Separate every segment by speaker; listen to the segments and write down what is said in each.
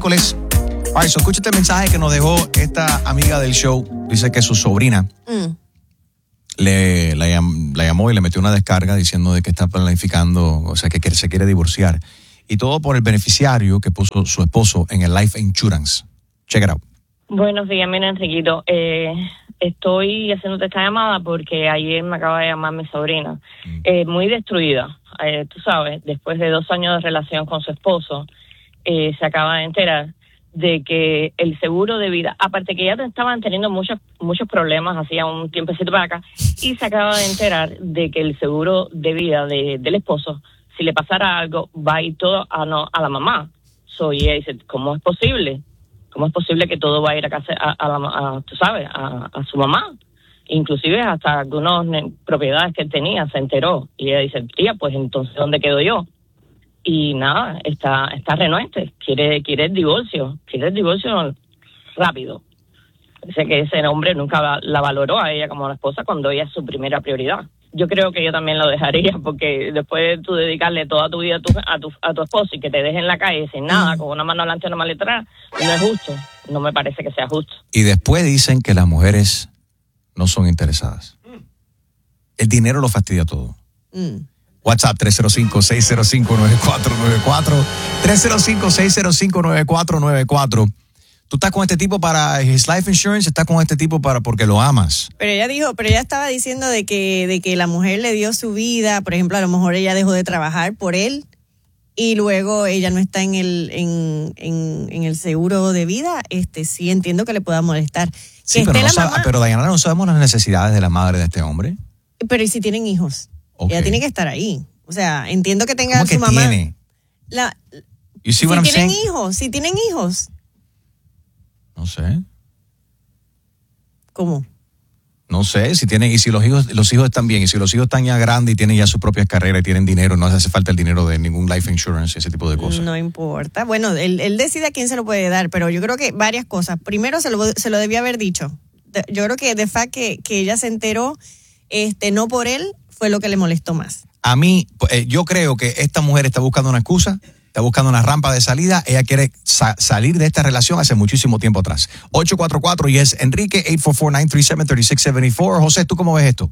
Speaker 1: miércoles. Alright, so escucha este mensaje que nos dejó esta amiga del show. Dice que su sobrina la llamó y le metió una descarga diciendo de que está planificando, o sea, que se quiere divorciar. Y todo por el beneficiario que puso su esposo en el Life Insurance. Check it out.
Speaker 2: Buenos días, mira, Enriquito. Estoy haciéndote esta llamada porque ayer me acaba de llamar mi sobrina. Muy destruida. Tú sabes, después de 2 años de relación con su esposo, se acaba de enterar de que el seguro de vida, aparte que ya estaban teniendo muchos problemas hacía un tiempecito para acá, y se acaba de enterar de que el seguro de vida del esposo, si le pasara algo, va a ir todo a la mamá. Y ella dice, ¿cómo es posible? ¿Cómo es posible que todo va a ir tú sabes, a su mamá? Inclusive hasta algunas propiedades que él tenía se enteró. Y ella dice, tía, pues entonces, ¿dónde quedo yo? Y nada, está renuente, quiere el divorcio rápido. Dice que ese hombre nunca la valoró a ella como la esposa cuando ella es su primera prioridad. Yo creo que yo también lo dejaría, porque después de tú dedicarle toda tu vida a tu esposo y que te deje en la calle sin nada, con una mano adelante y una mano atrás, no es justo, no me parece que sea justo.
Speaker 1: Y después dicen que las mujeres no son interesadas. El dinero lo fastidia todo. WhatsApp 305-605-9494. 305-605-9494. Tú estás con este tipo para his life insurance, estás con este tipo porque lo amas.
Speaker 3: Pero ella estaba diciendo de que la mujer le dio su vida, por ejemplo, a lo mejor ella dejó de trabajar por él y luego ella no está en el seguro de vida. Sí entiendo que le pueda molestar.
Speaker 1: Sí, pero Diana, no sabemos las necesidades de la madre de este hombre.
Speaker 3: Pero ¿y si tienen hijos? Okay. Ella tiene que estar ahí. O sea, entiendo que tenga
Speaker 1: ¿Cómo
Speaker 3: su mamá.
Speaker 1: Tiene?
Speaker 3: Si tienen hijos.
Speaker 1: No sé.
Speaker 3: ¿Cómo?
Speaker 1: No sé, si tienen, y si los hijos están bien, y si los hijos están ya grandes y tienen ya sus propias carreras y tienen dinero, no hace falta el dinero de ningún life insurance, ese tipo de cosas.
Speaker 3: No importa. Bueno, él decide a quién se lo puede dar, pero yo creo que varias cosas. Primero, se lo debía haber dicho. Yo creo que de fact que ella se enteró, no por él, fue lo que le molestó más.
Speaker 1: A mí, yo creo que esta mujer está buscando una excusa, está buscando una rampa de salida. Ella quiere salir de esta relación hace muchísimo tiempo atrás. 844 y es Enrique, 844-937-3674. José, ¿tú cómo ves esto?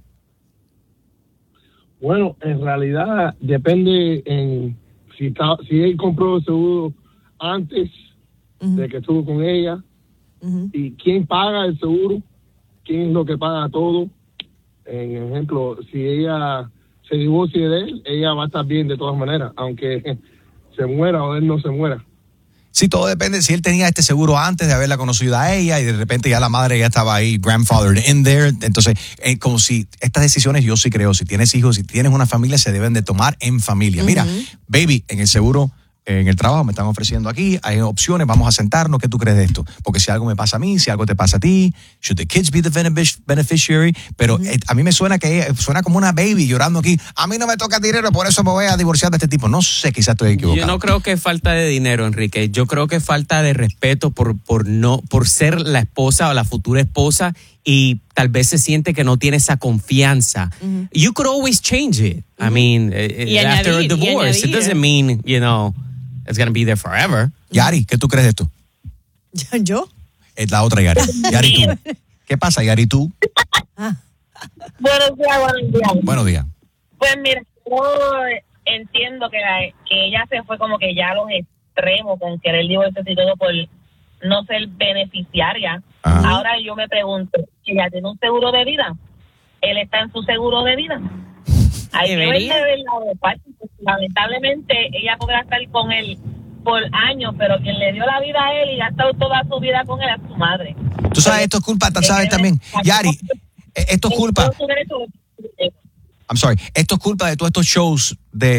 Speaker 4: Bueno, en realidad depende si él compró el seguro antes de que estuvo con ella, y quién paga el seguro, quién es lo que paga todo. En ejemplo, si ella se divorcia de él, ella va a estar bien de todas maneras, aunque se muera o él no se muera.
Speaker 1: Sí, todo depende si él tenía este seguro antes de haberla conocido a ella y de repente ya la madre ya estaba ahí, grandfathered in there. Entonces, como si estas decisiones, yo sí creo, si tienes hijos, si tienes una familia, se deben de tomar en familia. Mira, baby, en el seguro, en el trabajo me están ofreciendo aquí, hay opciones, vamos a sentarnos, ¿qué tú crees de esto? Porque si algo me pasa a mí, si algo te pasa a ti, should the kids be the beneficiary? Pero a mí me suena como una baby llorando aquí, a mí no me toca dinero, por eso me voy a divorciar de este tipo. No sé, quizás estoy equivocado.
Speaker 5: Yo no creo que es falta de dinero, Enrique. Yo creo que es falta de respeto por ser la esposa o la futura esposa, y tal vez se siente que no tiene esa confianza. You could always change it. I mean, after a divorce, it doesn't mean, it's going to be there forever.
Speaker 1: Yari, ¿qué tú crees de esto?
Speaker 3: ¿Yo?
Speaker 1: Es la otra Yari. Yari, tú. ¿Qué pasa, Yari, tú?
Speaker 6: Buenos días.
Speaker 1: Buenos días.
Speaker 6: Pues mira, yo entiendo que ella se fue como que ya a los extremos con querer divorciarse y todo por no ser beneficiaria. Ahora yo me pregunto, ¿ella tiene un seguro de vida? ¿Él está en su seguro de vida? Hay que verle del lado de parte. Lamentablemente ella podrá estar con él por años, pero quien le dio la vida a él y ha estado toda su vida con él es su madre.
Speaker 1: Tú sabes, esto es culpa, sabes también, Yari, esto es culpa. I'm sorry, esto es culpa de todos estos shows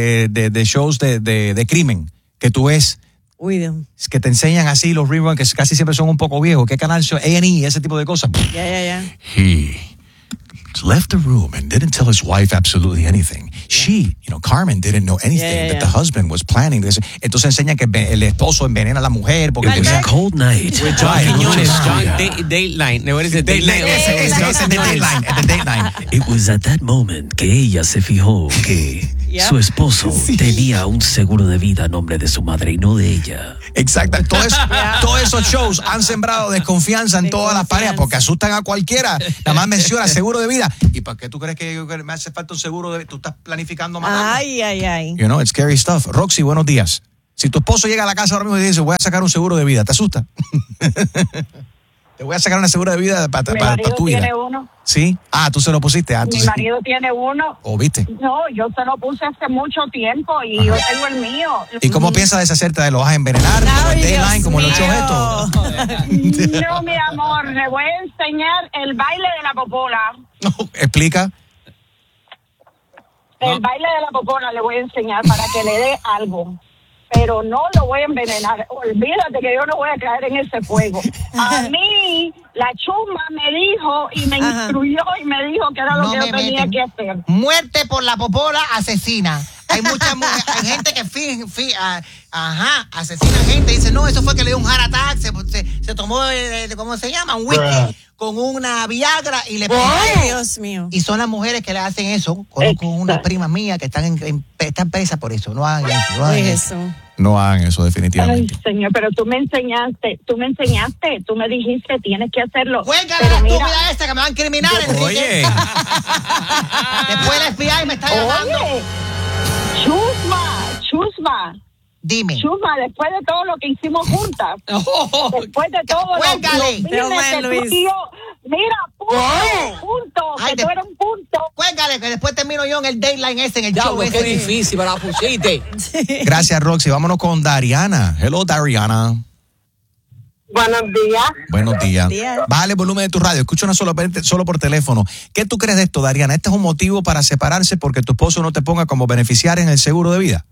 Speaker 1: de crimen que tú ves.
Speaker 3: Uy, Dios.
Speaker 1: Que te enseñan así los reruns que casi siempre son un poco viejos. ¿Qué canal? A&E, ese tipo de cosas.
Speaker 3: Ya.
Speaker 1: He left the room and didn't tell his wife absolutely anything. She, Carmen didn't know anything that the husband was planning this. Entonces enseñan que el esposo envenena a la mujer porque
Speaker 7: it was a cold night.
Speaker 5: With John Quiñones, Dateline. What is it? Dateline.
Speaker 1: Dateline.
Speaker 7: It was at that moment que ella se fijó que
Speaker 3: Ya.
Speaker 7: Su esposo tenía un seguro de vida a nombre de su madre y no de ella.
Speaker 1: Exacto. Todos esos shows han sembrado desconfianza en todas las parejas porque asustan a cualquiera. Nada más menciona seguro de vida. ¿Y para qué tú crees que me hace falta un seguro de vida? Tú estás planificando matarme.
Speaker 3: Ay.
Speaker 1: You know, it's scary stuff. Roxy, buenos días. Si tu esposo llega a la casa ahora mismo y dice, voy a sacar un seguro de vida, ¿te asusta? Te voy a sacar un seguro de vida para tu vida.
Speaker 8: Mi marido tiene uno.
Speaker 1: ¿Sí? Tú se lo pusiste antes.
Speaker 8: Mi marido tiene uno.
Speaker 1: ¿O viste?
Speaker 8: No, yo se lo puse hace mucho tiempo y yo tengo el mío.
Speaker 1: ¿Y cómo piensas deshacerte de él? ¿Lo vas a envenenar? ¿Como el Dayline? ¿Como los shows estos?
Speaker 8: No, mi amor, le voy a enseñar el baile de la popola.
Speaker 1: Explica.
Speaker 8: El baile de la popola le voy a enseñar para que le dé algo. Pero no lo voy a envenenar. Olvídate que yo no voy a caer en ese fuego. A mí, la chuma me dijo y me instruyó y me dijo que era lo que yo tenía que hacer.
Speaker 9: Muerte por la popola asesina. Hay hay gente que asesina gente. Dice, no, eso fue que le dio un heart attack, se tomó, ¿cómo se llama? Un whisky con una Viagra y le pegó.
Speaker 3: Ay, Dios mío.
Speaker 9: Y son las mujeres que le hacen eso. Conozco unas primas mías que están presas por eso. No hagan eso.
Speaker 1: No hagan eso, definitivamente.
Speaker 8: Ay, señor, pero tú me enseñaste, tú me dijiste, tienes que hacerlo.
Speaker 9: Cuélgale la estúpida esta que me van a incriminar, Enrique.
Speaker 5: Oye.
Speaker 9: Después el FBI me está llamando.
Speaker 8: Oye, Chusma.
Speaker 9: Dime.
Speaker 8: Chusma, después de todo lo que hicimos juntas, después de todo
Speaker 9: Cuélgale.
Speaker 8: Mira, punto, que tú eres un punto.
Speaker 9: Cuélgale, que después termino yo en el Dayline en el show.
Speaker 7: Qué difícil, me la pusiste.
Speaker 1: Gracias, Roxy. Vámonos con Dariana. Hello, Dariana.
Speaker 8: Buenos días.
Speaker 1: Buenos días. Bájale el volumen de tu radio. Escucha solo por teléfono. ¿Qué tú crees de esto, Dariana? ¿Este es un motivo para separarse porque tu esposo no te ponga como beneficiaria en el seguro de vida?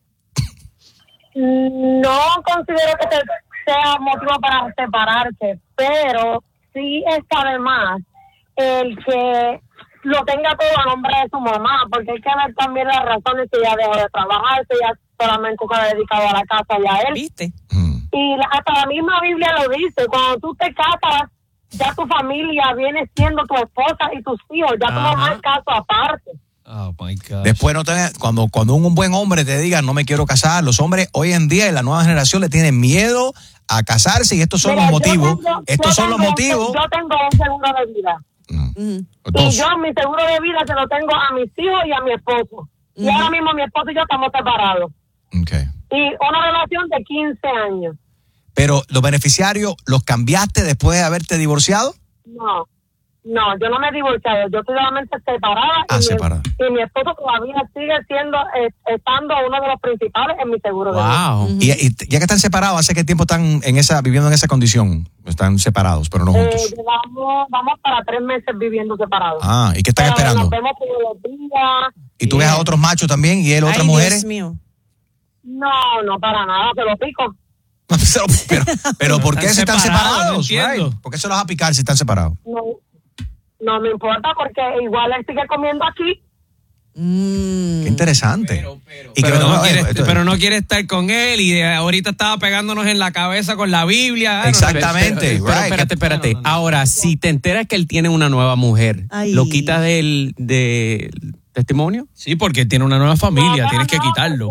Speaker 8: No considero que sea motivo para separarse, pero sí está de más el que lo tenga todo a nombre de su mamá, porque hay que ver también las razones que ella dejó de trabajar, que ella solamente se ha dedicado a la casa y a él.
Speaker 3: ¿Viste?
Speaker 8: Y hasta la misma Biblia lo dice, cuando tú te casas, ya tu familia viene siendo tu esposa y tus hijos, ya tu mamá es caso aparte.
Speaker 7: Oh my God.
Speaker 1: Después cuando un buen hombre te diga no me quiero casar, los hombres hoy en día en la nueva generación le tienen miedo a casarse y estos son los motivos. Yo tengo
Speaker 8: un seguro de vida. Y yo mi seguro de vida se lo tengo a mis hijos y a mi esposo. Y ahora mismo mi esposo y yo estamos separados.
Speaker 1: Okay.
Speaker 8: Y una relación de 15 años.
Speaker 1: Pero los beneficiarios, ¿los cambiaste después de haberte divorciado?
Speaker 8: No, yo no me he divorciado, yo estoy solamente separada. Y mi esposo todavía sigue estando uno de los principales en mi seguro de vida.
Speaker 1: Y ya que están separados, ¿hace qué tiempo están viviendo en esa condición? Están separados, pero no juntos.
Speaker 8: Vamos para 3 meses viviendo separados.
Speaker 1: ¿Y qué están esperando?
Speaker 8: Nos vemos todos los días.
Speaker 1: ¿Y tú ves a otros machos también y él otras mujeres?
Speaker 3: Dios mío.
Speaker 8: No, para nada, te lo pico.
Speaker 1: pero ¿por qué se están separados?
Speaker 5: No
Speaker 1: ¿Por qué se los va a picar si están separados?
Speaker 8: No me importa porque igual él sigue comiendo aquí.
Speaker 1: Qué interesante.
Speaker 5: Pero no quiere estar con él y ahorita estaba pegándonos en la cabeza con la Biblia.
Speaker 1: Exactamente.
Speaker 5: Pero espérate. No. Ahora, si te enteras que él tiene una nueva mujer, ¿lo quitas del testimonio?
Speaker 7: Sí, porque él tiene una nueva familia, tienes que quitarlo.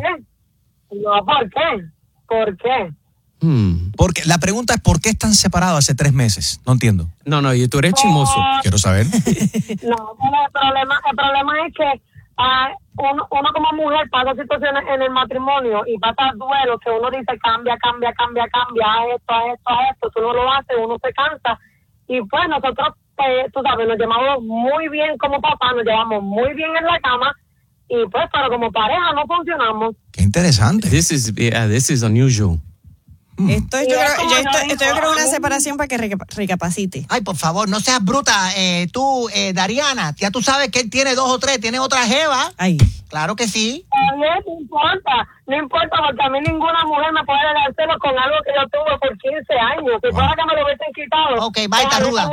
Speaker 8: ¿Por qué?
Speaker 1: Porque la pregunta es ¿por qué están separados hace 3 meses? No entiendo.
Speaker 5: No, y tú eres chismoso.
Speaker 1: Quiero saber.
Speaker 8: No, el problema es que uno como mujer pasa situaciones en el matrimonio y pasa duelos que uno dice cambia, a esto, tú no lo haces, uno se cansa. Y pues nosotros, tú sabes, nos llevamos muy bien como papá, nos llevamos muy bien en la cama y pues pero como pareja no funcionamos.
Speaker 1: Qué interesante.
Speaker 5: This is unusual.
Speaker 3: Yo creo una separación para que recapacite.
Speaker 9: Ay, por favor, no seas bruta. Tú, Dariana, ya tú sabes que él tiene 2 o 3, tiene otra jeva.
Speaker 3: Ay.
Speaker 9: Claro que sí.
Speaker 8: No importa, porque a mí ninguna mujer me puede dar celos con algo que yo tuve por 15 años. Si fuera que me lo hubiesen quitado.
Speaker 9: Ok, baita ruda.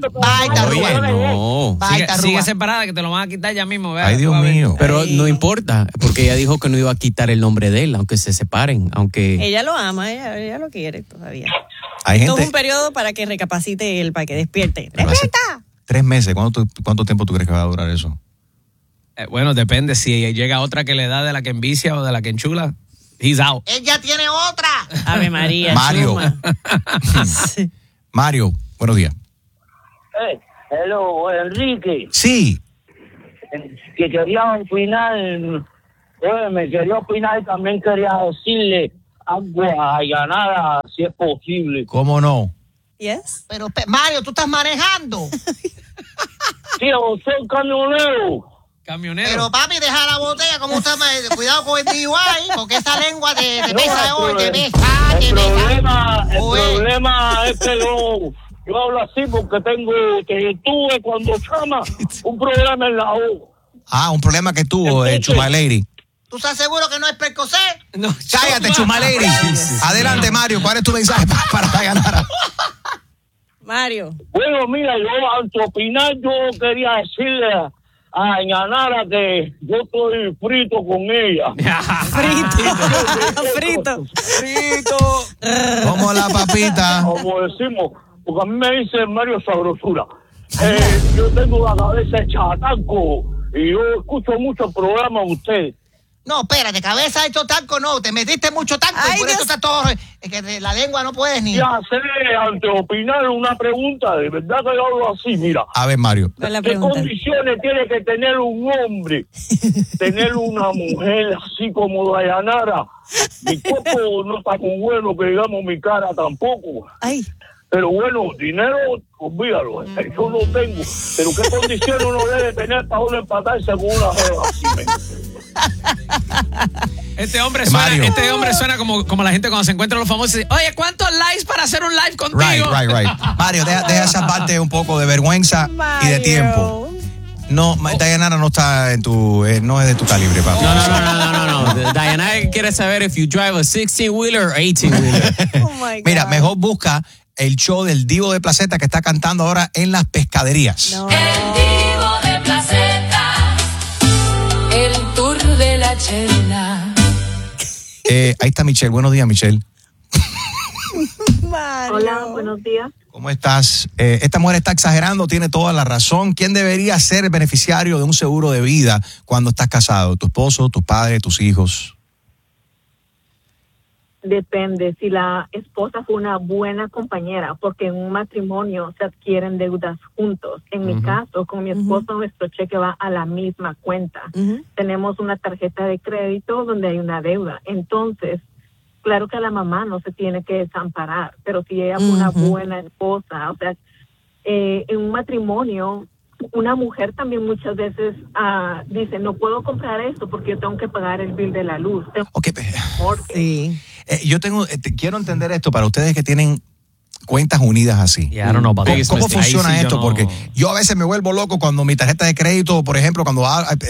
Speaker 5: Sigue separada, que te lo van a quitar ya mismo. ¿Verdad?
Speaker 1: Ay, Dios mío.
Speaker 5: Pero no importa, porque ella dijo que no iba a quitar el nombre de él, aunque se separen, aunque...
Speaker 3: Ella lo ama, ella lo quiere todavía.
Speaker 1: Hay gente...
Speaker 3: Esto es un periodo para que recapacite él, para que despierte. ¡Despierta!
Speaker 1: 3 meses, ¿cuánto tiempo tú crees que va a durar eso?
Speaker 10: Bueno, depende. Si llega otra que le da de la que envicia o de la que enchula, he's out.
Speaker 9: Él ya tiene otra.
Speaker 3: Ave María.
Speaker 1: Mario.
Speaker 3: Chuma.
Speaker 1: Mario, buenos días.
Speaker 11: Hello, Enrique.
Speaker 1: Sí.
Speaker 11: Que quería opinar, me quería opinar y también quería decirle algo a Yanara, si es posible.
Speaker 1: ¿Cómo no?
Speaker 3: Yes.
Speaker 9: Pero, Mario, ¿tú estás manejando?
Speaker 11: Sí, yo soy camionero.
Speaker 9: Pero, papi, deja la botella. ¿Cómo usted cuidado con el DUI? Porque esa lengua te pesa hoy, te pesa.
Speaker 11: El problema es que yo hablo así porque tuve cuando chama un problema en la O.
Speaker 1: Ah, un problema que tuvo, Chuma Lady.
Speaker 9: ¿Tú estás seguro que no es Percocet?
Speaker 1: No, cállate, Chuma Lady. Adelante, Mario, ¿cuál es tu mensaje para ganar?
Speaker 3: Mario.
Speaker 11: Bueno, mira, yo al opinar, yo quería decirle a Yanara que yo estoy frito con ella.
Speaker 3: Frito.
Speaker 1: Como la papita.
Speaker 11: Como decimos, porque a mí me dice Mario Sabrosura. Yo tengo la cabeza hecha a taco y yo escucho mucho el programa de usted.
Speaker 9: No, espérate, cabeza hecho talco, no, te metiste mucho talco y por eso está todo, es que la lengua no puedes ni.
Speaker 11: Ya sé, antes de opinar una pregunta, de verdad que yo hablo así, mira.
Speaker 1: A ver, Mario.
Speaker 11: ¿Qué condiciones tiene que tener un hombre? Tener una mujer así como Dayanara. Mi cuerpo no está muy bueno, que digamos mi cara tampoco.
Speaker 3: Ay.
Speaker 11: Pero bueno, dinero, olvídalo, yo no tengo. Pero ¿qué condiciones uno debe tener para uno empatarse con una jeva así?
Speaker 10: Este hombre suena como la gente cuando se encuentra los famosos y dice, oye, ¿cuántos likes para hacer un live contigo?
Speaker 1: Right. Mario, deja esa parte un poco de vergüenza y de tiempo. No, Dayanara no está no es de tu calibre, papi.
Speaker 5: No. Dayanara quiere saber if you drive a 16-wheeler or 18-wheeler.
Speaker 3: Oh my God.
Speaker 1: Mira, mejor busca el show del Divo de Placeta que está cantando ahora en las pescaderías.
Speaker 12: No. El Divo de Placeta, el tour de la chela.
Speaker 1: Ahí está Michelle. Buenos días, Michelle.
Speaker 8: Hola, buenos días.
Speaker 1: ¿Cómo estás? Esta mujer está exagerando, tiene toda la razón. ¿Quién debería ser el beneficiario de un seguro de vida cuando estás casado? ¿Tu esposo, tus padres, tus hijos?
Speaker 8: Depende, si la esposa fue una buena compañera, porque en un matrimonio se adquieren deudas juntos. En mi caso, con mi esposo, nuestro cheque va a la misma cuenta. Tenemos una tarjeta de crédito donde hay una deuda. Entonces, claro que a la mamá no se tiene que desamparar, pero si ella fue una buena esposa, o sea, en un matrimonio, una mujer también muchas veces dice, no puedo comprar esto porque yo tengo que pagar el bill de la luz.
Speaker 3: Sí.
Speaker 1: Yo quiero entender esto para ustedes que tienen cuentas unidas así.
Speaker 10: Yeah, I don't know about that.
Speaker 1: ¿Cómo funciona
Speaker 10: Ahí sí
Speaker 1: esto? Porque yo a veces me vuelvo loco cuando mi tarjeta de crédito, por ejemplo, cuando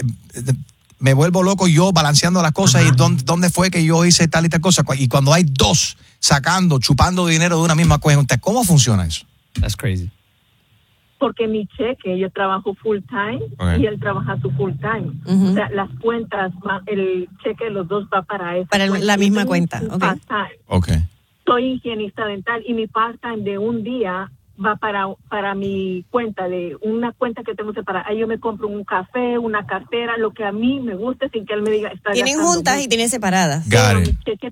Speaker 1: me vuelvo loco yo balanceando las cosas y dónde fue que yo hice tal y tal cosa. Y cuando hay dos chupando dinero de una misma cuenta, ¿cómo funciona eso?
Speaker 10: That's crazy.
Speaker 8: Porque mi cheque, yo trabajo full time y él trabaja su full time. O sea, las cuentas, el cheque de los dos va para esa
Speaker 3: para
Speaker 8: cuenta.
Speaker 3: la misma cuenta.
Speaker 8: Okay. Soy higienista dental y mi part-time de un día va para mi cuenta, de una cuenta que tengo separada. Ahí yo me compro un café, una cartera, lo que a mí me guste sin que él me diga.
Speaker 3: Tienen juntas mucho. Y tienen separadas.
Speaker 8: Pero mi cheque,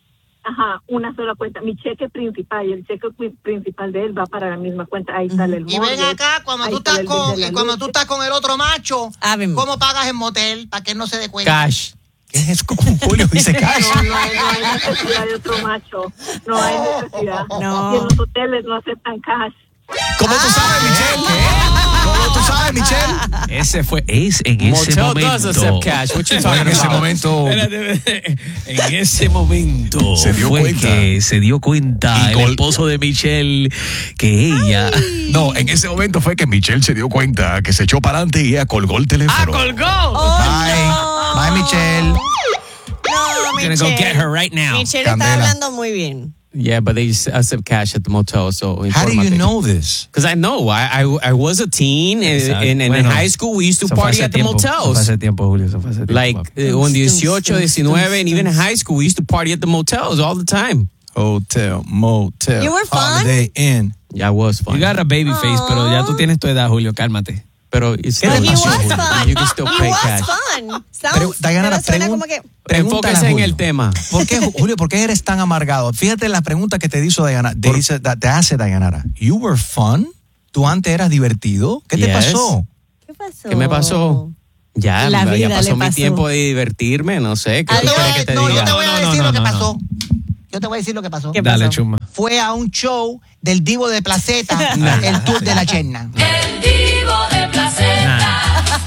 Speaker 8: una sola cuenta. Mi cheque principal y el cheque principal de él va para la misma cuenta. Ahí sale el
Speaker 9: mortgage. Y ven acá, cuando tú estás con el otro macho, ¿cómo pagas el motel para que él no se dé cuenta?
Speaker 5: Cash.
Speaker 1: ¿Qué es eso? Julio dice cash.
Speaker 8: No hay necesidad de otro macho. No hay necesidad. No. Y en los hoteles no aceptan cash.
Speaker 1: ¿Cómo tú sabes, Michelle? ¿Cómo tú sabes, Michelle?
Speaker 7: Es en ese momento.
Speaker 5: Cash.
Speaker 1: En ese momento.
Speaker 7: En ese momento
Speaker 1: se
Speaker 7: dio cuenta el esposo de Michelle que ella.
Speaker 1: No, en ese momento fue que Michelle se dio cuenta que se echó para adelante y ella colgó el teléfono.
Speaker 5: ¡Colgó!
Speaker 1: Bye, Michelle.
Speaker 3: No,
Speaker 5: Michelle. Gonna go get her right now.
Speaker 3: Michelle está hablando muy bien.
Speaker 5: Yeah, but they accept cash at the motel. So
Speaker 1: how do you know this?
Speaker 5: Because I know. I was a teen and in high school we used to party at the motels.
Speaker 10: Hace tiempo, Julio. Hace tiempo.
Speaker 5: Like when 18, 19, and even in high school we used to party at the motels all the time.
Speaker 1: Hotel, motel.
Speaker 3: You were fun?
Speaker 1: Holiday Inn.
Speaker 5: Yeah, I was fun.
Speaker 10: You got a baby face, pero ya tú tienes tu edad, Julio. Cálmate.
Speaker 5: Pero it's
Speaker 3: But
Speaker 5: still
Speaker 3: he
Speaker 5: not
Speaker 3: was
Speaker 5: Julio.
Speaker 3: fun.
Speaker 5: You can still
Speaker 3: He
Speaker 5: pay
Speaker 3: was
Speaker 5: cash.
Speaker 3: fun.
Speaker 1: Dayanara,
Speaker 3: Suena como que...
Speaker 5: Enfóquese en el tema.
Speaker 1: ¿Por qué, Julio, por qué eres tan amargado? Fíjate la pregunta que te hizo Dayanara. Te hace Dayanara. You were fun. Tú antes eras divertido. ¿Qué te
Speaker 5: Yes.
Speaker 1: pasó?
Speaker 3: ¿Qué pasó?
Speaker 5: ¿Qué me pasó? Ya,
Speaker 3: La vida
Speaker 5: ya pasó
Speaker 3: le
Speaker 5: mi
Speaker 3: pasó.
Speaker 5: tiempo de divertirme, no sé. ¿Qué
Speaker 9: Yo
Speaker 5: tú
Speaker 9: te voy
Speaker 5: quieres
Speaker 9: a-
Speaker 5: que te
Speaker 9: no,
Speaker 5: diga?
Speaker 9: yo te voy a decir lo que pasó.
Speaker 10: no.
Speaker 9: Yo te voy a decir lo que pasó.
Speaker 3: ¿Qué
Speaker 10: Dale,
Speaker 3: pasó?
Speaker 10: chuma.
Speaker 9: Fue a un show del Divo de Placeta, el tour de la Cherna.
Speaker 12: El divo de placeta.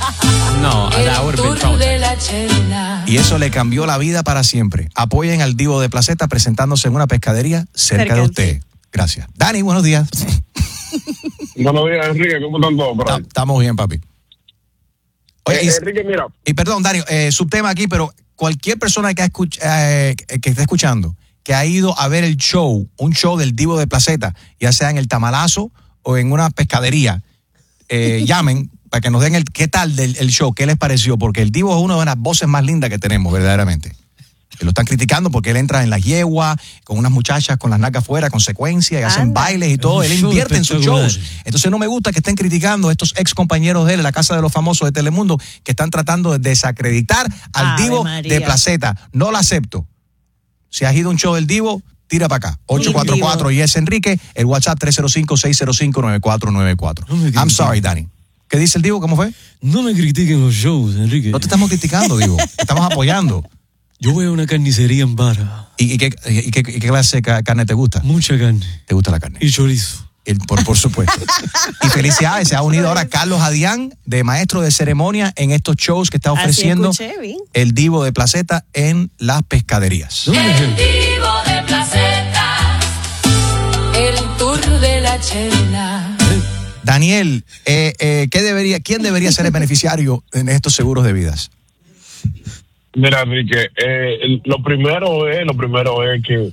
Speaker 5: No, that
Speaker 12: El
Speaker 5: would have been
Speaker 12: tour
Speaker 5: trouble.
Speaker 12: de la chela.
Speaker 1: Y eso le cambió la vida para siempre. Apoyen al Divo de Placeta presentándose en una pescadería cerca de usted. Gracias. Dani, buenos días.
Speaker 11: Buenos días, Enrique. ¿Cómo están todos por ahí?
Speaker 1: Estamos bien, papi. Oye,
Speaker 11: Enrique, mira.
Speaker 1: y perdón, Dani, subtema aquí, pero cualquier persona que esté escuchando, que ha ido a ver un show del Divo de Placeta, ya sea en el Tamalazo o en una pescadería, llamen para que nos den qué tal el show, qué les pareció, porque el Divo es una de las voces más lindas que tenemos, verdaderamente. Que lo están criticando porque él entra en la yegua con unas muchachas con las nalgas fuera, con secuencia, y hacen bailes y todo.
Speaker 13: Es un
Speaker 1: Él
Speaker 13: show
Speaker 1: invierte en sus
Speaker 13: espectacular.
Speaker 1: shows. Entonces no me gusta que estén criticando a estos ex compañeros de él en la Casa de los Famosos de Telemundo que están tratando de desacreditar al
Speaker 3: Ave
Speaker 1: Divo
Speaker 3: María.
Speaker 1: de Placeta. No lo acepto. Si has ido a un show del Divo, tira para acá. 844 y es Enrique, el WhatsApp 305-605-9494. I'm sorry, Dani. ¿Qué dice el Divo? ¿Cómo fue?
Speaker 13: No me critiquen los shows, Enrique.
Speaker 1: No te estamos criticando, Divo. Te estamos apoyando.
Speaker 13: Yo voy a una carnicería en Vara.
Speaker 1: ¿Y qué clase de carne te gusta?
Speaker 13: Mucha carne.
Speaker 1: ¿Te gusta la carne?
Speaker 13: Y chorizo.
Speaker 1: Por supuesto. Y felicidades, se ha unido ahora Carlos Adián, de maestro de ceremonia en estos shows que está ofreciendo
Speaker 3: Así escuché, vi.
Speaker 1: el Divo de Placeta en las pescaderías.
Speaker 12: El divo de placeta. El tour de la chela.
Speaker 1: Daniel, ¿quién debería ser el beneficiario en estos seguros de vidas?
Speaker 11: Mira, Enrique, lo primero es que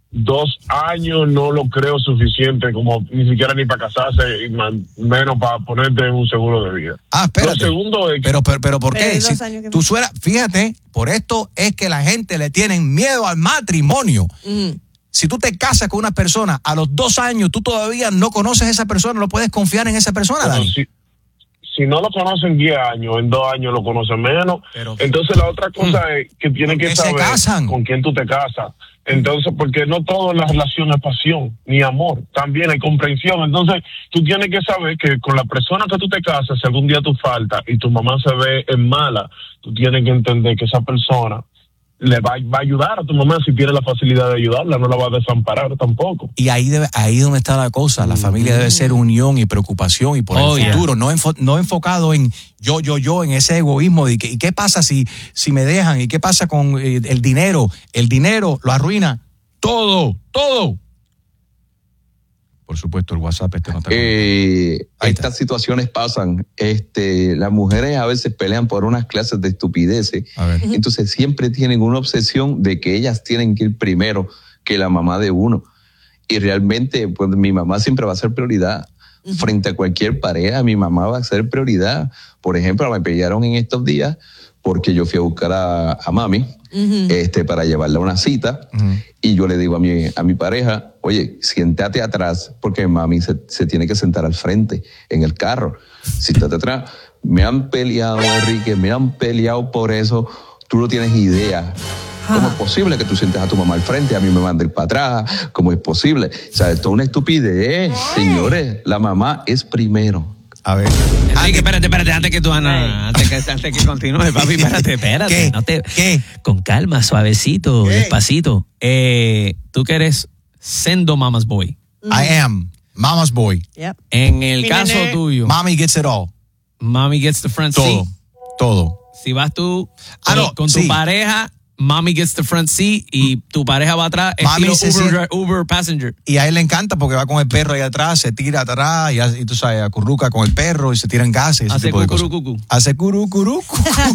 Speaker 11: 2 años no lo creo suficiente como ni siquiera ni para casarse y menos para ponerte en un seguro de vida.
Speaker 1: Ah, espérate.
Speaker 11: Lo segundo es que...
Speaker 1: Pero ¿por qué?
Speaker 3: Pero
Speaker 1: Si
Speaker 3: 2 años que
Speaker 1: tú
Speaker 3: no.
Speaker 1: suenas, fíjate, por esto es que la gente le tienen miedo al matrimonio. Si tú te casas con una persona, a los 2 años tú todavía no conoces a esa persona, no puedes confiar en esa persona,
Speaker 11: Pero
Speaker 1: Dani.
Speaker 11: si no lo conocen 10 años, en 2 años lo conocen menos. Entonces la otra cosa es que tienen que
Speaker 1: ¿Por qué se
Speaker 11: saber
Speaker 1: casan?
Speaker 11: con quién tú te casas. Entonces, porque no todo en la relación es pasión ni amor, también hay comprensión. Entonces, tú tienes que saber que con la persona que tú te casas, si algún día tú faltas y tu mamá se ve en mala, tú tienes que entender que esa persona le va a ayudar a tu mamá si tiene la facilidad de ayudarla, no la va a desamparar tampoco.
Speaker 1: Y ahí donde está la cosa. La familia debe ser unión y preocupación y por el futuro, no enfocado en yo, en ese egoísmo de ¿y qué pasa si me dejan? ¿Y qué pasa con el dinero? El dinero lo arruina todo. Por supuesto, el WhatsApp no está.
Speaker 14: Estas situaciones pasan. Las mujeres a veces pelean por unas clases de estupideces. Entonces siempre tienen una obsesión de que ellas tienen que ir primero que la mamá de uno. Y realmente, pues mi mamá siempre va a ser prioridad. Frente a cualquier pareja, mi mamá va a ser prioridad. Por ejemplo, me pelearon en estos días porque yo fui a buscar a mami para llevarla a una cita. Y yo le digo a mi pareja, oye, siéntate atrás, porque mami se tiene que sentar al frente en el carro. Siéntate atrás. Me han peleado, Enrique, me han peleado por eso. Tú no tienes idea. ¿Cómo es posible que tú sientes a tu mamá al frente? A mí me mandan para atrás. ¿Cómo es posible? O sea, esto es una estupidez, señores. La mamá es primero.
Speaker 1: A ver.
Speaker 10: Enrique, espérate, antes que tú, antes que continúe, papi, espérate.
Speaker 5: ¿Qué?
Speaker 10: No te,
Speaker 1: ¿Qué?
Speaker 5: Con calma, suavecito, despacito. Tú que eres sendo mama's boy.
Speaker 1: I am mama's boy.
Speaker 5: En el
Speaker 3: Mi
Speaker 5: caso
Speaker 3: nene.
Speaker 5: tuyo,
Speaker 1: Mommy gets it all.
Speaker 5: mommy gets the front seat.
Speaker 1: Todo.
Speaker 5: Si vas tú
Speaker 1: no,
Speaker 5: con tu
Speaker 1: sí.
Speaker 5: pareja, mommy gets the front seat y tu pareja va atrás,
Speaker 1: Mami se
Speaker 5: estilo
Speaker 1: siente-
Speaker 5: Uber passenger.
Speaker 1: Y a él le encanta porque va con el perro ahí atrás, se tira atrás y tú sabes, acurruca con el perro y se tiran gases. Ese
Speaker 5: Hace
Speaker 1: tipo de cosas.
Speaker 5: cucurucucu.
Speaker 1: Hace curucurucu.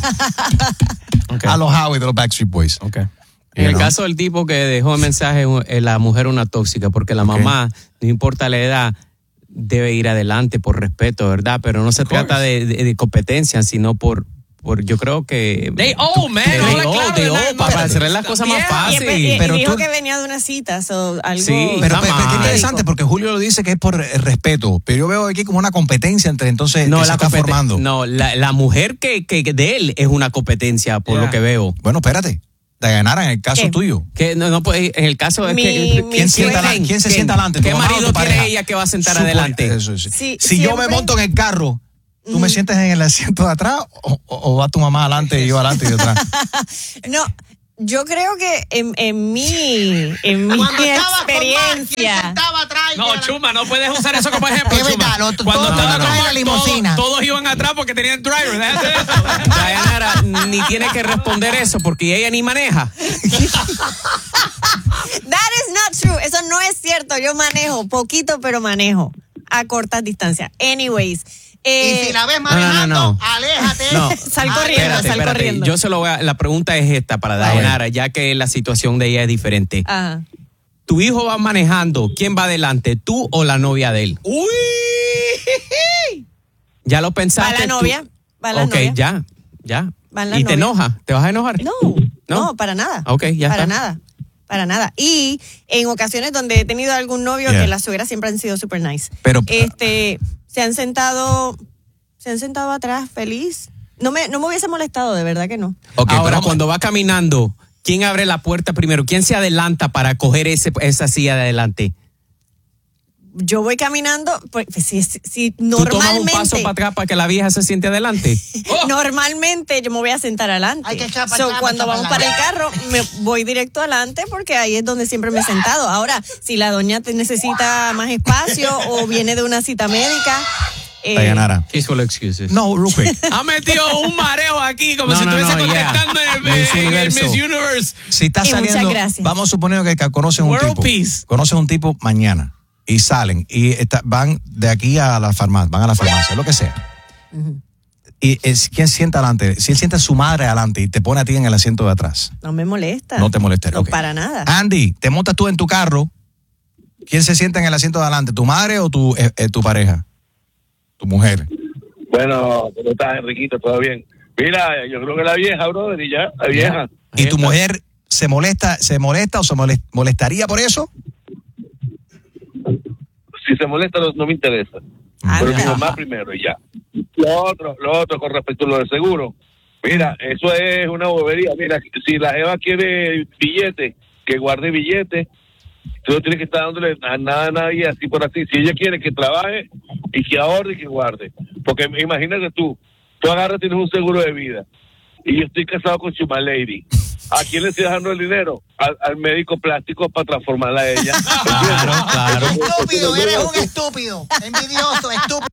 Speaker 1: A los Howie de los Backstreet Boys.
Speaker 5: En el caso del tipo que dejó el mensaje, la mujer una tóxica, porque la mamá, no importa la edad, debe ir adelante por respeto, ¿verdad? Pero no se trata de competencia, sino por Yo creo que...
Speaker 10: They owe, man.
Speaker 5: Para hacer las cosas más fáciles.
Speaker 3: Y
Speaker 1: Pero
Speaker 3: dijo
Speaker 1: tú-
Speaker 3: que venía de una cita, algo...
Speaker 5: Sí,
Speaker 1: Pero
Speaker 5: está
Speaker 1: qué
Speaker 5: mal.
Speaker 1: interesante, porque Julio lo dice que es por respeto, pero yo veo aquí como una competencia entre entonces que se está formando.
Speaker 5: No, la mujer que de él es una competencia, por lo que veo.
Speaker 1: Bueno, espérate. Dayanara, en el caso
Speaker 3: ¿Qué?
Speaker 1: tuyo.
Speaker 5: Que no, pues, en el caso es que...
Speaker 1: ¿Quién se sienta adelante? ¿Tu
Speaker 5: ¿Qué
Speaker 1: mamá o
Speaker 5: marido
Speaker 1: tu
Speaker 5: tiene
Speaker 1: pareja?
Speaker 5: ella que va a sentar
Speaker 1: Supo-
Speaker 5: adelante?
Speaker 1: Eso, sí.
Speaker 3: Sí,
Speaker 1: Si yo me
Speaker 3: siempre-
Speaker 1: monto en el carro, ¿tú me sientes en el asiento de atrás o va tu mamá adelante y yo adelante y yo atrás?
Speaker 3: No, yo creo que en mi
Speaker 9: Cuando estaba con Mark, ¿quién
Speaker 3: experiencia...
Speaker 9: sentaba atrás?
Speaker 10: No, Chuma, no puedes usar eso como ejemplo.
Speaker 9: Es verdad,
Speaker 10: Chuma.
Speaker 9: todos
Speaker 10: Cuando estaba
Speaker 9: atrás
Speaker 10: con
Speaker 9: de la
Speaker 10: Mark,
Speaker 9: limusina.
Speaker 10: todos iban atrás porque tenían driver. Déjate de eso.
Speaker 5: Dayanara ni tiene que responder eso porque ella ni maneja.
Speaker 3: That is not true. Eso no es cierto. Yo manejo poquito, pero manejo a cortas distancias. Anyways.
Speaker 9: Y si la ves manejando,
Speaker 5: No.
Speaker 9: aléjate.
Speaker 5: No.
Speaker 3: Sal corriendo,
Speaker 5: Espérate.
Speaker 3: corriendo.
Speaker 5: Yo se lo voy a... La pregunta es esta para Dayanara, ya que la situación de ella es diferente.
Speaker 3: Ajá.
Speaker 5: Tu hijo va manejando, ¿quién va adelante, tú o la novia de él?
Speaker 10: Uy.
Speaker 5: ¿Ya lo pensaste?
Speaker 3: Va la
Speaker 5: tú?
Speaker 3: novia. Va la
Speaker 5: Ok,
Speaker 3: novia.
Speaker 5: ya.
Speaker 3: Va la
Speaker 5: ¿Y te
Speaker 3: novia.
Speaker 5: enoja? ¿Te vas a enojar?
Speaker 3: No, para nada.
Speaker 5: Ok, ya
Speaker 3: para
Speaker 5: está.
Speaker 3: nada. Para nada. Y en ocasiones donde he tenido algún novio
Speaker 1: Yeah.
Speaker 3: que las suegras siempre han sido super nice.
Speaker 1: Pero-
Speaker 3: se han sentado atrás feliz. No me hubiese molestado, de verdad que no.
Speaker 1: Ok,
Speaker 5: Ahora,
Speaker 1: pero
Speaker 5: cuando va caminando, ¿quién abre la puerta primero? ¿Quién se adelanta para coger esa silla de adelante?
Speaker 3: Yo voy caminando, pues si
Speaker 5: ¿Tú tomas un
Speaker 3: normalmente,
Speaker 5: paso para atrás para que la vieja se siente adelante?
Speaker 3: normalmente yo me voy a sentar adelante.
Speaker 9: Hay que echar para atrás,
Speaker 3: Cuando
Speaker 9: para
Speaker 3: vamos
Speaker 9: atrás.
Speaker 3: para el carro, me voy directo adelante porque ahí es donde siempre me he sentado. Ahora, si la doña necesita más espacio o viene de una cita médica,
Speaker 1: Dayanara.
Speaker 5: He's full of excuses.
Speaker 1: No, real quick.
Speaker 10: Ha metido un mareo aquí como
Speaker 5: No,
Speaker 10: si
Speaker 5: no,
Speaker 10: estuviese
Speaker 5: no, yeah.
Speaker 10: contestando en el
Speaker 5: Miss Universo.
Speaker 10: Miss Universe.
Speaker 1: Si estás
Speaker 3: Y muchas
Speaker 1: saliendo,
Speaker 3: gracias.
Speaker 1: vamos a suponer que conoces un
Speaker 10: World
Speaker 1: tipo.
Speaker 10: peace.
Speaker 1: Conoces un tipo mañana y salen y van de aquí a la farmacia, van a la farmacia, lo que sea. Y ¿quién sienta adelante? Si él sienta a su madre adelante y te pone a ti en el asiento de atrás,
Speaker 3: no me molesta.
Speaker 1: no te molesta.
Speaker 3: No,
Speaker 1: Ok.
Speaker 3: para nada.
Speaker 1: Andy, te montas tú en tu carro. ¿Quién se sienta en el asiento de adelante? ¿Tu madre o tu pareja? ¿Tu mujer?
Speaker 11: Bueno, ¿cómo estás, Enriquito? ¿Todo bien? Mira, yo creo que la vieja, brother, y ya, la vieja.
Speaker 1: ¿Y tu mujer se molesta o se molestaría por eso?
Speaker 11: Si se molesta, no me interesa. Pero mi mamá primero y ya. Lo otro con respecto a lo del seguro. Mira, eso es una bobería. Mira, si la Eva quiere billete, que guarde billete. Tú no tienes que estar dándole a nadie así por así. Si ella quiere que trabaje y que ahorre y que guarde. Porque imagínate tú agarras, tienes un seguro de vida. Y yo estoy casado con Chuma Lady. ¿A quién le estoy dejando el dinero? Al médico plástico para transformarla a ella.
Speaker 5: Claro.
Speaker 9: Estúpido, eres un estúpido. Envidioso, estúpido.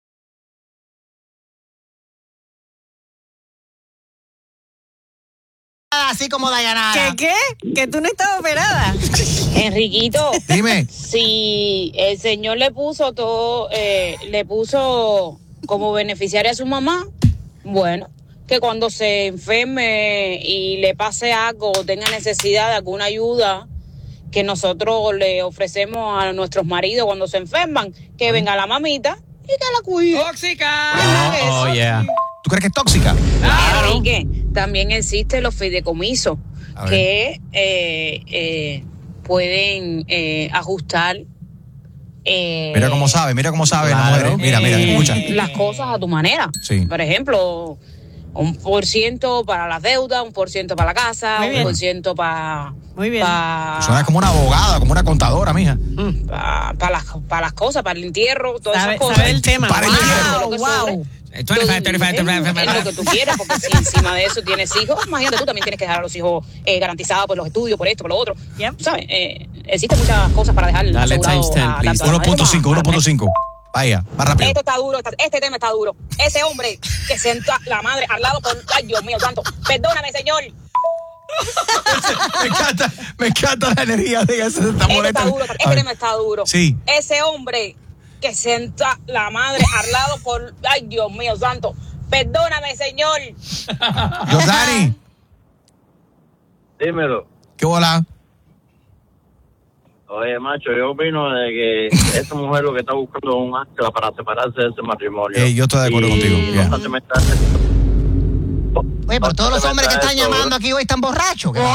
Speaker 9: Así como Dayanara.
Speaker 3: ¿Qué? ¿Que tú no estás operada?
Speaker 15: Enriquito,
Speaker 1: Dime.
Speaker 15: si el señor le puso todo, le puso como beneficiaria a su mamá, bueno, que cuando se enferme y le pase algo o tenga necesidad de alguna ayuda que nosotros le ofrecemos a nuestros maridos cuando se enferman, que venga la mamita y que la cuide.
Speaker 10: ¡Tóxica!
Speaker 5: Oh, yeah.
Speaker 1: ¿Tú crees que es tóxica?
Speaker 15: Claro. Enrique, también existen los fideicomisos
Speaker 1: A ver.
Speaker 15: que pueden ajustar.
Speaker 1: Mira cómo sabe la
Speaker 5: Claro.
Speaker 1: mujer. Mira, escucha.
Speaker 15: Las cosas a tu manera.
Speaker 1: Sí.
Speaker 15: Por ejemplo, 1% para las deudas, 1% para la casa,
Speaker 3: Muy bien.
Speaker 15: 1% para...
Speaker 3: Muy bien.
Speaker 1: Suena como una abogada, como una contadora, mija.
Speaker 15: Para las cosas, para el entierro, todas esas cosas.
Speaker 3: Sabe el tema.
Speaker 1: Para el
Speaker 15: Lo que
Speaker 3: Wow.
Speaker 15: sobre.
Speaker 10: 25, 25,
Speaker 15: Es lo que tú quieres, porque si encima de eso tienes hijos, imagínate, tú también tienes que dejar a los hijos garantizados por los estudios, por esto, por lo otro.
Speaker 3: Yep.
Speaker 15: ¿Sabes? Existen muchas cosas para dejar
Speaker 5: Dale,
Speaker 15: asegurado
Speaker 5: timestamp,
Speaker 15: a
Speaker 5: please.
Speaker 15: tanto a la mujer como a la mujer.
Speaker 1: 1.5. Vaya, más rápido.
Speaker 15: Esto está duro, este tema está duro. Ese hombre que senta la madre al lado por... Ay, Dios mío, santo. Perdóname, señor.
Speaker 1: Me encanta la energía de ella. Se está
Speaker 15: Este
Speaker 1: molesta.
Speaker 15: está duro,
Speaker 1: A
Speaker 15: este
Speaker 1: ver.
Speaker 15: tema está duro.
Speaker 1: Sí.
Speaker 15: Ese hombre que senta la madre al lado por... Ay, Dios mío, santo. Perdóname, señor.
Speaker 1: Jordani,
Speaker 11: Dímelo.
Speaker 1: ¿qué bola?
Speaker 16: Oye, macho, yo opino de que esa mujer lo que está buscando es un ancla para separarse de ese matrimonio.
Speaker 1: Yo estoy de acuerdo
Speaker 16: Y
Speaker 1: contigo. Yeah.
Speaker 16: constantemente
Speaker 9: Oye, pero todos los hombres que están llamando aquí hoy están borrachos. ¿Qué?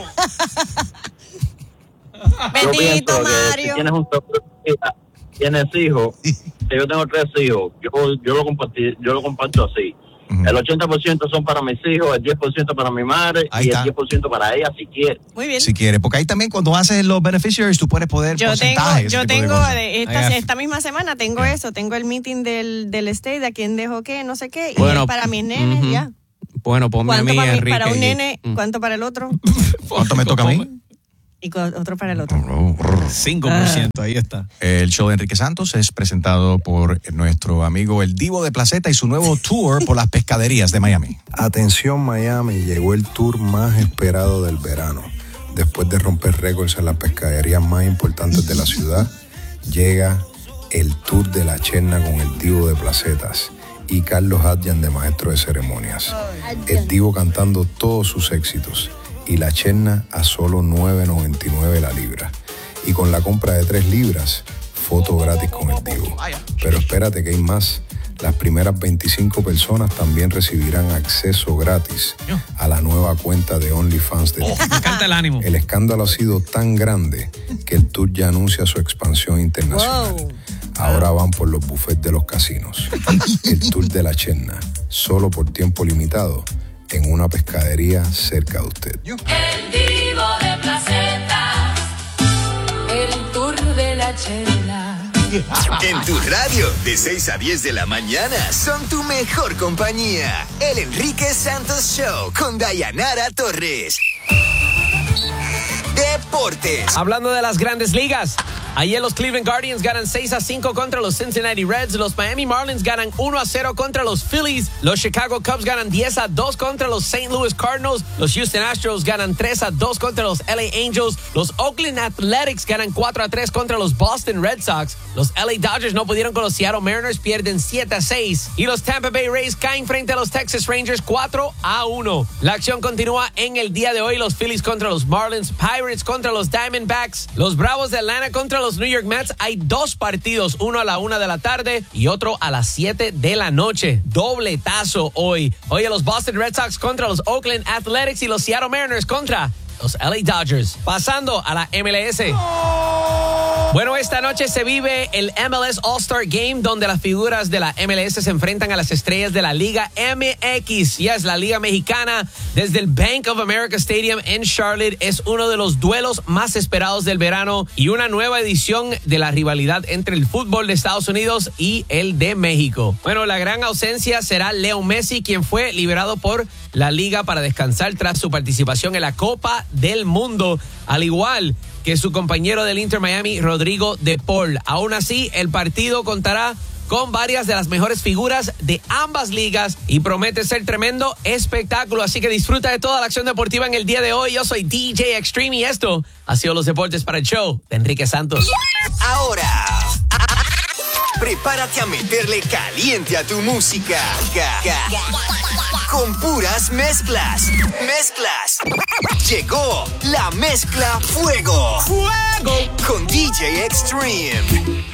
Speaker 3: Bendito, Mario.
Speaker 16: Si tienes un seguro de vida, tienes hijos. Si yo tengo 3 hijos, yo lo comparto así. El 80% son para mis hijos, el 10% para mi madre
Speaker 1: Ahí
Speaker 16: y
Speaker 1: está.
Speaker 16: el 10% para ella si quiere.
Speaker 3: Muy bien.
Speaker 1: Si quiere, porque ahí también cuando haces los beneficiaries tú puedes poder porcentajes.
Speaker 3: Yo
Speaker 1: ese tipo de
Speaker 3: tengo
Speaker 1: cosas.
Speaker 3: esta misma semana tengo eso, tengo el meeting del state, a quién dejó qué, no sé qué,
Speaker 5: Bueno,
Speaker 3: y para mis nenes,
Speaker 5: ujú.
Speaker 3: ya.
Speaker 5: Bueno, ponme a
Speaker 3: ¿Cuánto
Speaker 5: mí,
Speaker 3: para,
Speaker 5: Enrique.
Speaker 3: para un
Speaker 5: y-
Speaker 3: nene? ¿Cuánto para el otro?
Speaker 1: ¿Cuánto me toca a mí?
Speaker 3: Y otro para el otro.
Speaker 10: 5%, ahí está.
Speaker 1: El show de Enrique Santos es presentado por nuestro amigo el Divo de Placeta y su nuevo tour por las pescaderías de Miami.
Speaker 17: Atención Miami, llegó el tour más esperado del verano. Después de romper récords en las pescaderías más importantes de la ciudad, llega el tour de la Cherna con el Divo de Placetas y Carlos Adjan de maestro de ceremonias. El Divo cantando todos sus éxitos y la Cherna a solo $9.99 la libra. Y con la compra de 3 libras, foto gratis con el Divo. Pero espérate que hay más. Las primeras 25 personas también recibirán acceso gratis a la nueva cuenta de OnlyFans de Divo.
Speaker 10: Me encanta el ánimo.
Speaker 17: El escándalo ha sido tan grande que el tour ya anuncia su expansión internacional. Ahora van por los buffets de los casinos. El tour de la Cherna, solo por tiempo limitado, en una pescadería cerca de usted.
Speaker 12: El Divo de Placeta, el tour de la chela.
Speaker 18: En tu radio, de 6 a 10 de la mañana, son tu mejor compañía. El Enrique Santos Show con Dayanara Torres. Deportes.
Speaker 5: Hablando de las grandes ligas, ayer los Cleveland Guardians ganan 6-5 contra los Cincinnati Reds, los Miami Marlins ganan 1-0 contra los Phillies, los Chicago Cubs ganan 10-2 contra los St. Louis Cardinals, los Houston Astros ganan 3-2 contra los LA Angels, los Oakland Athletics ganan 4-3 contra los Boston Red Sox, los LA Dodgers no pudieron con los Seattle Mariners, pierden 7-6 y los Tampa Bay Rays caen frente a los Texas Rangers 4-1. La acción continúa en el día de hoy, los Phillies contra los Marlins, Pirates contra los Diamondbacks, los Bravos de Atlanta contra los New York Mets. Hay 2 partidos, uno a la 1 de la tarde y otro a las 7 de la noche. Dobletazo hoy. Oye, los Boston Red Sox contra los Oakland Athletics y los Seattle Mariners contra los LA Dodgers. Pasando a la MLS. Bueno, esta noche se vive el MLS All-Star Game, donde las figuras de la MLS se enfrentan a las estrellas de la Liga MX. Es la Liga Mexicana desde el Bank of America Stadium en Charlotte. Es uno de los duelos más esperados del verano y una nueva edición de la rivalidad entre el fútbol de Estados Unidos y el de México. Bueno, la gran ausencia será Leo Messi, quien fue liberado por la Liga para descansar tras su participación en la Copa del Mundo, al igual que su compañero del Inter Miami, Rodrigo de Paul. Aún así, el partido contará con varias de las mejores figuras de ambas ligas y promete ser tremendo espectáculo. Así que disfruta de toda la acción deportiva en el día de hoy. Yo soy DJ Extreme y esto ha sido los deportes para el show de Enrique Santos.
Speaker 18: Ahora, prepárate a meterle caliente a tu música. Con puras mezclas. Llegó la mezcla Fuego. Con DJ Extreme.